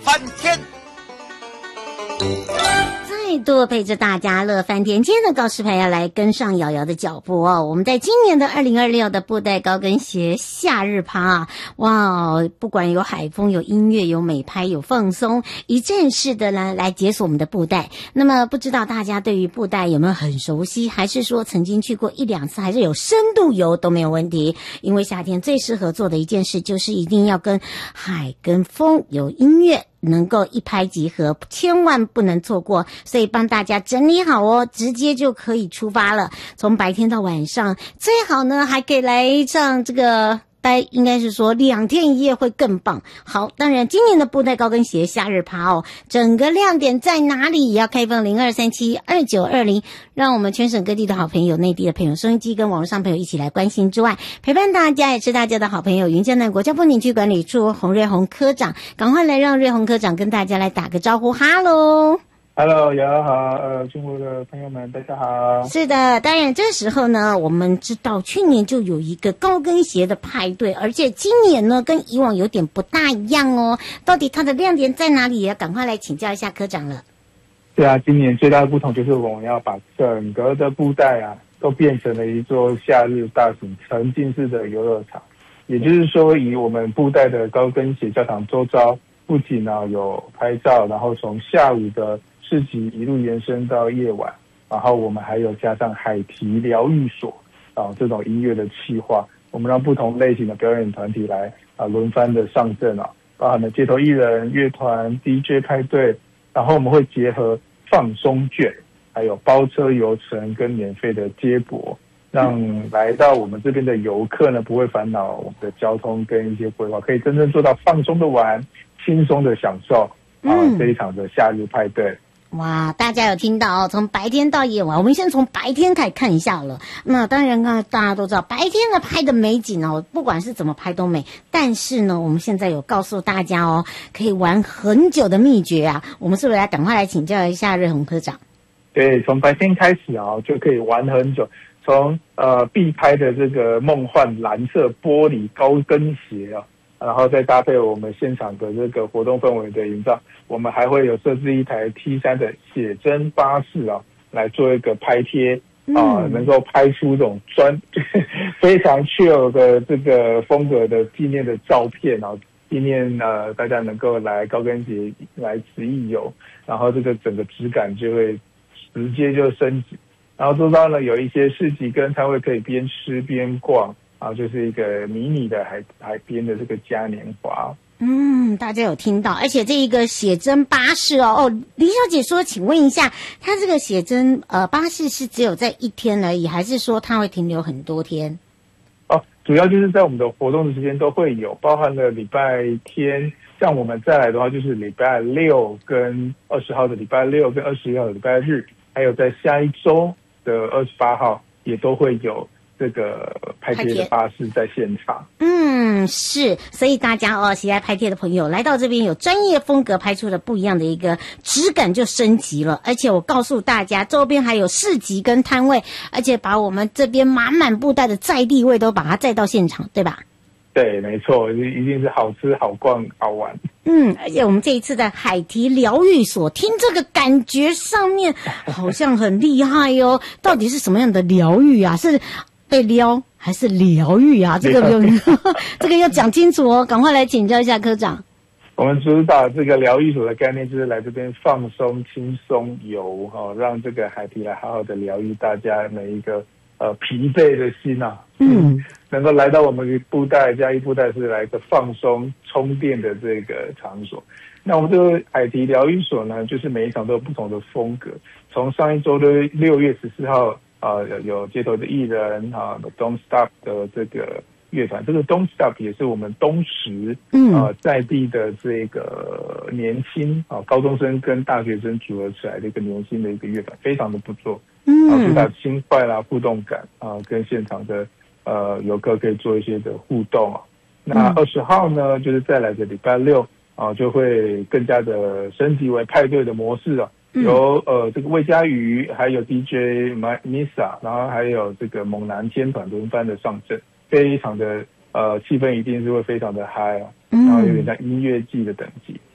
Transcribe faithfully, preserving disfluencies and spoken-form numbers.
翻天。 再度陪着大家乐翻天，今天的告示牌要来跟上瑶瑶的脚步哦。我们在今年的二零二六的布袋高跟鞋夏日趴啊，哇，不管有海风、有音乐、有美拍、有放松，一站式的呢来解锁我们的布袋。那么不知道大家对于布袋有没有很熟悉，还是说曾经去过一两次，还是有深度游都没有问题。因为夏天最适合做的一件事就是一定要跟海跟风有音乐，能够一拍即合，千万不能错过。所以帮大家整理好哦，直接就可以出发了。从白天到晚上，最好呢还可以来上这个待，应该是说两天一夜会更棒。好，当然今年的布袋高跟鞋夏日趴哦，整个亮点在哪里？也要开放零二三七二九二零，让我们全省各地的好朋友、内地的朋友、收音机跟网络上朋友一起来关心之外，陪伴大家也是大家的好朋友，云嘉南国家风景区管理处洪瑞宏科长，赶快来让瑞宏科长跟大家来打个招呼，哈喽。 Hello， 瑶瑶好，呃，中国的朋友们，大家好。 是的，当然这时候呢，我们知道去年就有一个高跟鞋的派对，而且今年呢跟以往有点不大一样哦。到底它的亮点在哪里？也要赶快来请教一下科长了。 对啊，今年最大的不同就是我们要把整个的布袋啊，都变成了一座夏日大型沉浸式的游乐场。也就是说，以我们布袋的高跟鞋教堂周遭，不仅呢有拍照，然后从下午的市集一路延伸到夜晚，然后我们还有加上海堤疗愈所啊这种音乐的企划，我们让不同类型的表演团体来啊轮番的上阵啊，包含了街头艺人、乐团、D J 派对，然后我们会结合放松券，还有包车游程跟免费的接驳，让来到我们这边的游客呢不会烦恼我们的交通跟一些规划，可以真正做到放松的玩、轻松的享受啊、嗯、这一场的夏日派对。 哇，大家有听到哦？从白天到夜晚，我们先从白天开始看一下了。那当然呢，大家都知道白天呢拍的美景哦，不管是怎么拍都美。但是呢，我们现在有告诉大家哦，可以玩很久的秘诀啊。我们是不是来赶快来请教一下瑞宏科长？ 对，从白天开始啊，就可以玩很久。从呃必拍的这个梦幻蓝色玻璃高跟鞋啊。然后再搭配我们现场的这个活动氛围的营造，我们还会有设置一台 T 三 的写真巴士啊，来做一个拍贴啊、呃，能够拍出这种专非常 chill 的这个风格的纪念的照片啊，纪念呃大家能够来高跟鞋来此一游，然后这个整个质感就会直接就升级。然后周遭呢有一些市集跟摊位可以边吃边逛。啊，就是一个迷你的海海边的这个嘉年华。 嗯，大家有听到，而且这一个写真巴士哦，哦，李小姐说，请问一下，它这个写真呃巴士是只有在一天而已，还是说它会停留很多天？ 哦，主要就是在我们的活动的时间都会有，包含了礼拜天，像我们再来的话，就是礼拜六跟二十号的礼拜六跟二十一号的礼拜日，还有在下一周的二十八号也都会有。这个拍贴的巴士在现场， 嗯，是，所以大家哦，喜爱拍贴的朋友来到这边，有专业风格拍出的不一样的一个质感就升级了。而且我告诉大家，周边还有市集跟摊位，而且把我们这边满满布袋的在地味都把它载到现场，对吧？ 对，没错，一定是好吃、好逛、好玩。 嗯，而且我们这一次的海堤疗愈所，听这个感觉上面好像很厉害哦。到底是什么样的疗愈啊？是被撩还是疗愈啊？这个不用，这个要讲清楚哦。赶快来请教一下科长。 我们主打这个疗愈所的概念，就是来这边放松、轻松游，哦，让这个海堤来好好的疗愈大家每一个呃疲惫的心啊。嗯，能够来到我们布袋嘉义布袋是来一个放松、充电的这个场所。那我们这个海堤疗愈所呢，就是每一场都有不同的风格。从上一周的六月十四号。啊、呃，有有街头的艺人啊 ，Don't Stop 的这个乐团，这个 Don't Stop 也是我们东石嗯啊、呃、在地的这个年轻啊高中生跟大学生组合起来的一个年轻的一个乐团，非常的不错。嗯，啊，主打轻快啦、互动感啊，跟现场的呃游客可以做一些的互动啊。那二十号呢，就是再来的礼拜六啊，就会更加的升级为派对的模式啊。由呃这个魏佳瑜，还有 D J Misa， 然后还有这个猛男天团轮番的上阵，非常的呃气氛一定是会非常的嗨啊，然后有点像音乐季的等级。